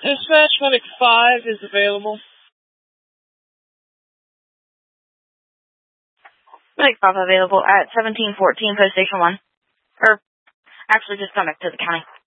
Dispatch Medic 5 is available. Medic 5 available at 1714 Post Station 1. Or, actually, just come back to the county.